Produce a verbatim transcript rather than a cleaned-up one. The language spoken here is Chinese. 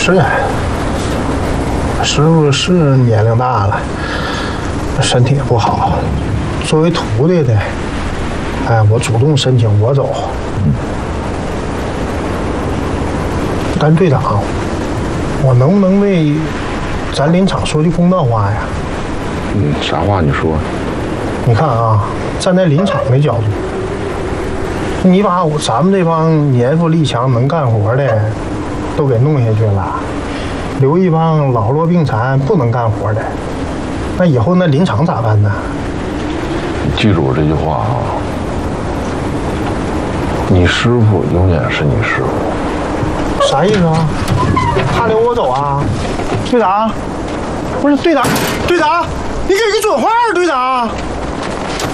是，师傅是年龄大了，身体也不好。作为徒弟的，哎，我主动申请我走。嗯、但队长，我能不能为咱林场说句公道话呀？ 嗯，啥话你说？ 你看啊，站在林场的角度，你把我咱们这帮年富力强、能干活的都给弄下去了，留一帮老弱病残不能干活的，那以后那林场咋办呢？ 你记住我这句话啊，你师傅永远是你师傅。 啥意思啊？他留我走啊？队长，不是队长，队长，你给个准话啊，队长。